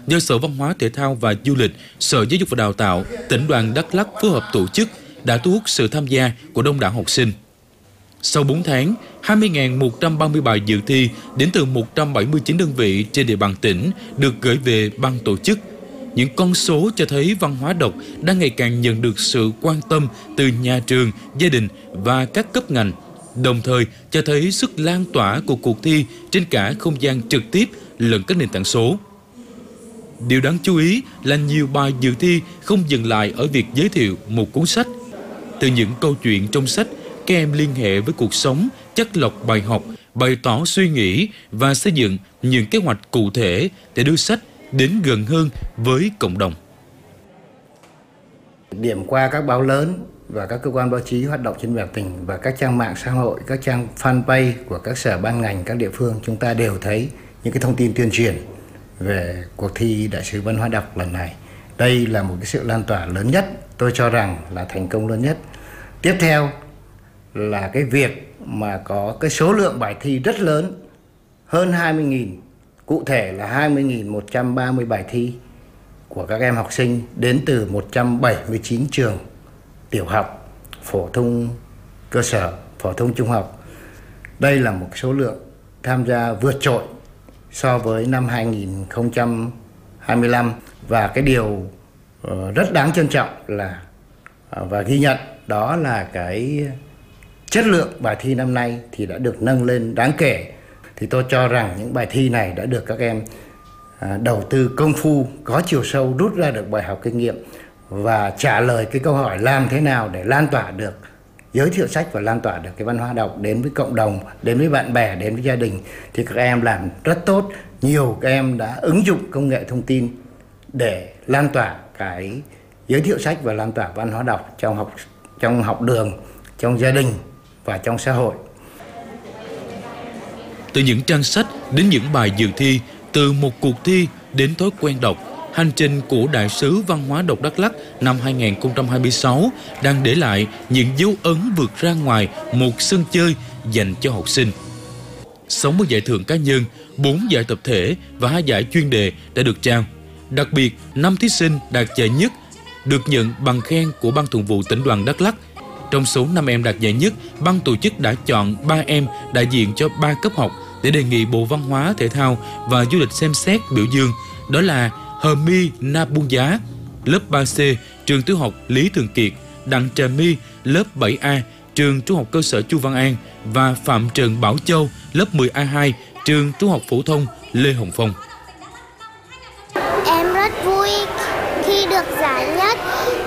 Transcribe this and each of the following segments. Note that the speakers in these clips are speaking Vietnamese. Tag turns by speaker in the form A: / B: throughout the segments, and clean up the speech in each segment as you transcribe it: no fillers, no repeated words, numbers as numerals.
A: do Sở Văn hóa Thể thao và Du lịch, Sở Giáo dục và Đào tạo, Tỉnh đoàn Đắk Lắk phối hợp tổ chức đã thu hút sự tham gia của đông đảo học sinh. Sau 4 tháng, 20.130 bài dự thi đến từ 179 đơn vị trên địa bàn tỉnh được gửi về ban tổ chức. Những con số cho thấy văn hóa đọc đang ngày càng nhận được sự quan tâm từ nhà trường, gia đình và các cấp ngành, đồng thời cho thấy sức lan tỏa của cuộc thi trên cả không gian trực tiếp lẫn các nền tảng số. Điều đáng chú ý là nhiều bài dự thi không dừng lại ở việc giới thiệu một cuốn sách. Từ những câu chuyện trong sách, các em liên hệ với cuộc sống, chắt lọc bài học, bày tỏ suy nghĩ và xây dựng những kế hoạch cụ thể để đưa sách đến gần hơn với cộng đồng.
B: Điểm qua các báo lớn và các cơ quan báo chí hoạt động trên địa bàn tỉnh và các trang mạng xã hội, các trang fanpage của các sở ban ngành, các địa phương, chúng ta đều thấy những cái thông tin tuyên truyền về cuộc thi Đại sứ Văn hóa đọc lần này. Đây là một cái sự lan tỏa lớn nhất, tôi cho rằng là thành công lớn nhất. Tiếp theo là cái việc mà có cái số lượng bài thi rất lớn, hơn 20.000, cụ thể là 20.130 bài thi của các em học sinh đến từ 179 trường tiểu học, phổ thông cơ sở, phổ thông trung học. Đây là một số lượng tham gia vượt trội so với năm 2025 và cái điều rất đáng trân trọng là và ghi nhận đó là cái chất lượng bài thi năm nay thì đã được nâng lên đáng kể. Thì tôi cho rằng những bài thi này đã được các em đầu tư công phu, có chiều sâu, rút ra được bài học kinh nghiệm và trả lời cái câu hỏi làm thế nào để lan tỏa được, giới thiệu sách và lan tỏa được cái văn hóa đọc đến với cộng đồng, đến với bạn bè, đến với gia đình. Thì các em làm rất tốt. Nhiều các em đã ứng dụng công nghệ thông tin để lan tỏa cái giới thiệu sách và lan tỏa văn hóa đọc trong học đường, trong gia đình và trong xã hội.
A: Từ những trang sách đến những bài dự thi, từ một cuộc thi đến thói quen đọc, hành trình của Đại sứ Văn hóa đọc Đắk Lắk năm 2026 đang để lại những dấu ấn vượt ra ngoài một sân chơi dành cho học sinh. 60 giải thưởng cá nhân, 4 giải tập thể và 2 giải chuyên đề đã được trao. Đặc biệt, 5 thí sinh đạt giải nhất được nhận bằng khen của Ban Thường vụ Tỉnh đoàn Đắk Lắk. Trong số 5 em đạt giải nhất, ban tổ chức đã chọn 3 em đại diện cho 3 cấp học để đề nghị Bộ Văn hóa, Thể thao và Du lịch xem xét biểu dương. Đó là Hờ My Na Buông Giá, lớp 3C, trường tiểu học Lý Thường Kiệt, Đặng Trà My, lớp 7A, trường trung học cơ sở Chu Văn An và Phạm Trần Bảo Châu, lớp 10A2, trường trung học phổ thông Lê Hồng Phong.
C: Em rất vui khi được giải nhất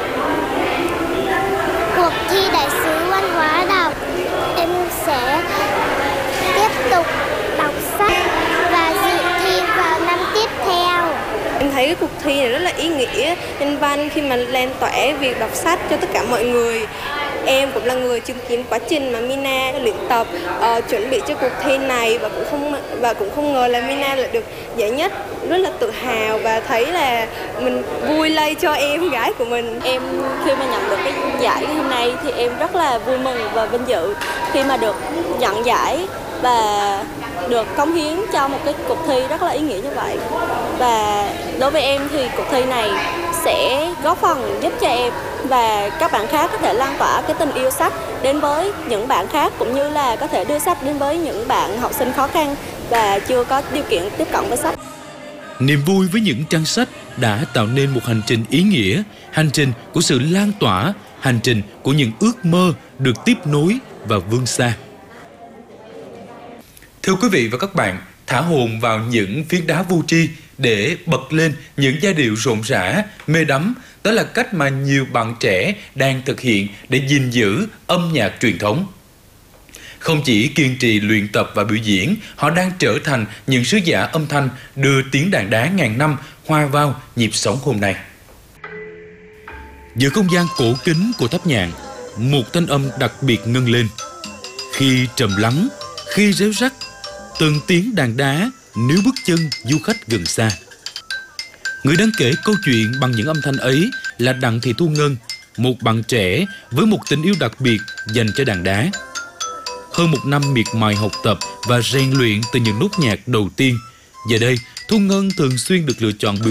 C: cuộc thi Đại sứ Văn hóa đọc. Em sẽ tiếp tục đọc sách và dự thi vào năm tiếp theo.
D: Em thấy cái cuộc thi này rất là ý nghĩa, nhân văn khi mà lan tỏa việc đọc sách cho tất cả mọi người. Em cũng là người chứng kiến quá trình mà Mina luyện tập, chuẩn bị cho cuộc thi này và cũng không ngờ là Mina lại được giải nhất. Rất là tự hào và thấy là mình vui lây cho em gái của mình.
E: Em khi mà nhận được cái giải hôm nay thì em rất là vui mừng và vinh dự khi mà được nhận giải và được cống hiến cho một cái cuộc thi rất là ý nghĩa như vậy. Và đối với em thì cuộc thi này sẽ góp phần giúp cho em và các bạn khác có thể lan tỏa cái tình yêu sách đến với những bạn khác, cũng như là có thể đưa sách đến với những bạn học sinh khó khăn và chưa có điều kiện tiếp cận với sách.
A: Niềm vui với những trang sách đã tạo nên một hành trình ý nghĩa, hành trình của sự lan tỏa, hành trình của những ước mơ được tiếp nối và vươn xa. Thưa quý vị và các bạn, thả hồn vào những phiến đá vô tri để bật lên những giai điệu rộn rã, mê đắm, đó là cách mà nhiều bạn trẻ đang thực hiện để gìn giữ âm nhạc truyền thống. Không chỉ kiên trì luyện tập và biểu diễn, họ đang trở thành những sứ giả âm thanh đưa tiếng đàn đá ngàn năm hòa vào nhịp sống hôm nay. Giữa không gian cổ kính của tháp nhạn, một thanh âm đặc biệt ngân lên. Khi trầm lắng, khi réo rắt, từng tiếng đàn đá níu bước chân du khách gần xa. Người đang kể câu chuyện bằng những âm thanh ấy là Đặng Thị Thu Ngân, một bạn trẻ với một tình yêu đặc biệt dành cho đàn đá. Hơn một năm miệt mài học tập và rèn luyện từ những nốt nhạc đầu tiên, giờ đây Thu Ngân thường xuyên được lựa chọn biểu